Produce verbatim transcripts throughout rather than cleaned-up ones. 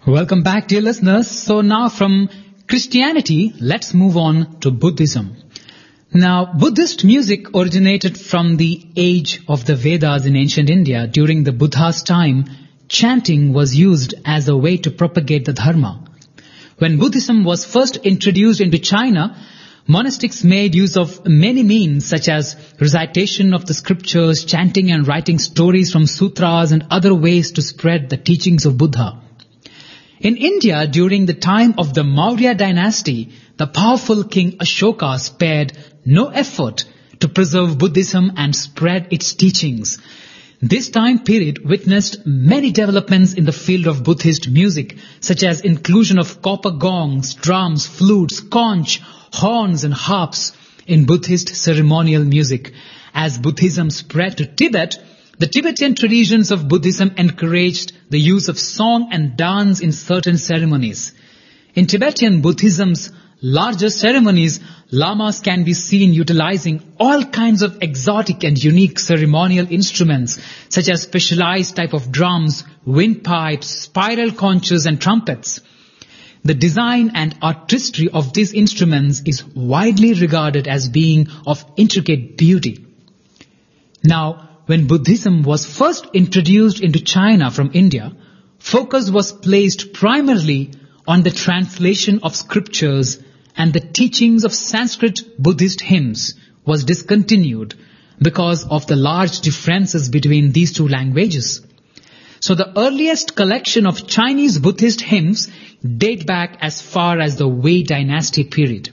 Welcome back, dear listeners. So now from Christianity, let's move on to Buddhism. Now, Buddhist music originated from the age of the Vedas in ancient India. During the Buddha's time, chanting was used as a way to propagate the dharma. When Buddhism was first introduced into China, monastics made use of many means such as recitation of the scriptures, chanting and writing stories from sutras and other ways to spread the teachings of Buddha. In India, during the time of the Maurya dynasty, the powerful king Ashoka spared no effort to preserve Buddhism and spread its teachings. This time period witnessed many developments in the field of Buddhist music, such as inclusion of copper gongs, drums, flutes, conch, horns and harps in Buddhist ceremonial music. As Buddhism spread to Tibet, the Tibetan traditions of Buddhism encouraged the use of song and dance in certain ceremonies. In Tibetan Buddhism's larger ceremonies, lamas can be seen utilizing all kinds of exotic and unique ceremonial instruments, such as specialized type of drums, windpipes, spiral conches and trumpets. The design and artistry of these instruments is widely regarded as being of intricate beauty. Now, when Buddhism was first introduced into China from India, focus was placed primarily on the translation of scriptures, and the teachings of Sanskrit Buddhist hymns was discontinued because of the large differences between these two languages. So the earliest collection of Chinese Buddhist hymns date back as far as the Wei dynasty period.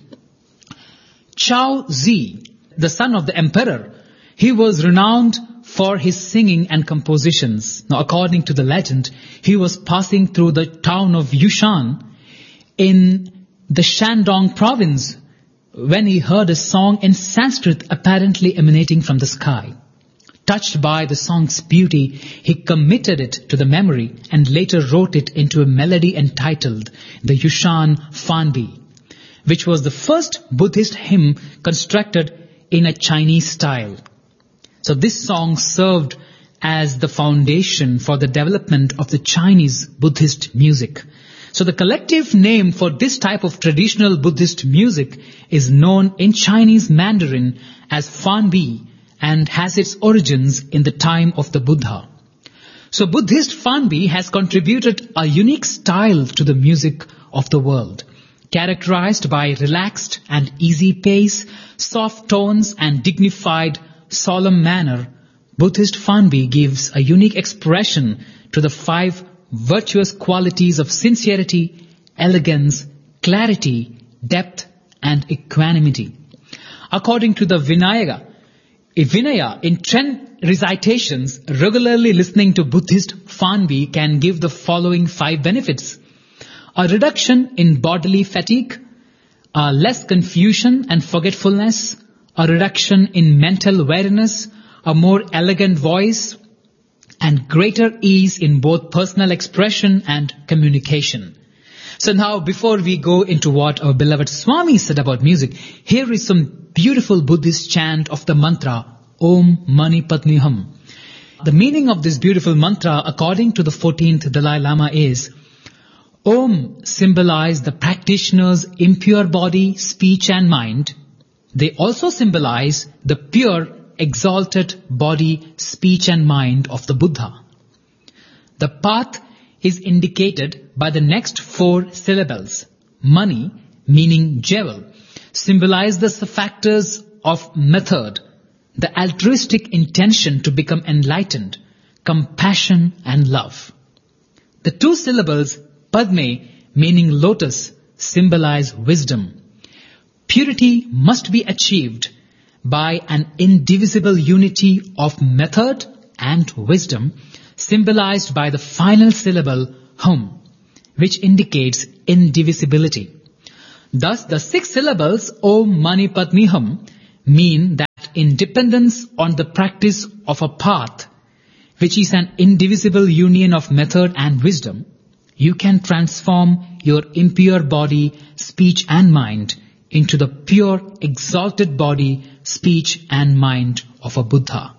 Chao Zi, the son of the emperor, he was renowned for his singing and compositions. Now, according to the legend, he was passing through the town of Yushan in the Shandong province when he heard a song in Sanskrit apparently emanating from the sky. Touched by the song's beauty, he committed it to the memory and later wrote it into a melody entitled the Yushan Fanbi, which was the first Buddhist hymn constructed in a Chinese style. So this song served as the foundation for the development of the Chinese Buddhist music. So the collective name for this type of traditional Buddhist music is known in Chinese Mandarin as Fanbi and has its origins in the time of the Buddha. So Buddhist Fanbi has contributed a unique style to the music of the world, characterized by relaxed and easy pace, soft tones and dignified, solemn manner. Buddhist Fanbi gives a unique expression to the five virtuous qualities of sincerity, elegance, clarity, depth, and equanimity. According to the Vinaya, a Vinaya in ten recitations, regularly listening to Buddhist Fanbi can give the following five benefits: a reduction in bodily fatigue, a less confusion and forgetfulness, a reduction in mental weariness, a more elegant voice, and greater ease in both personal expression and communication. So now, before we go into what our beloved Swami said about music, here is some beautiful Buddhist chant of the mantra, Om Mani Padme Hum. The meaning of this beautiful mantra, according to the fourteenth Dalai Lama, is, Om symbolize the practitioner's impure body, speech and mind. They also symbolize the pure, exalted body, speech and mind of the Buddha. The path is indicated by the next four syllables. Mani, meaning jewel, symbolize the factors of method, the altruistic intention to become enlightened, compassion and love. The two syllables Padme, meaning lotus, symbolize wisdom. Purity must be achieved by an indivisible unity of method and wisdom, symbolized by the final syllable Hum, which indicates indivisibility. Thus, the six syllables Om Mani Padme Hum mean that in dependence on the practice of a path, which is an indivisible union of method and wisdom, you can transform your impure body, speech and mind into the pure, exalted body, speech and mind of a Buddha.